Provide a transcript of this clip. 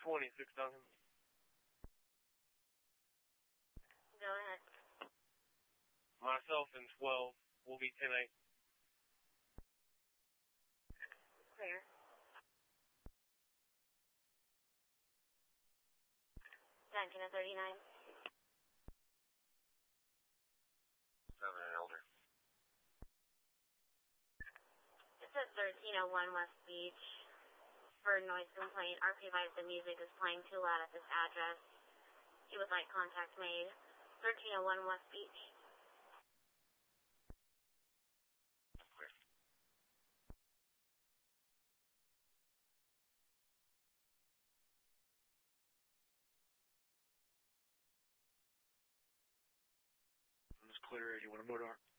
26, Duncan. Go ahead. Myself and 12 will be 10-8. Clear. Duncan at 39. 7 and elder. It's at 1301 West Beach. For noise complaint, RP advised the music is playing too loud at this address. He would like contact made. 1301 West Beach. Clear. It's clear. You want to motor?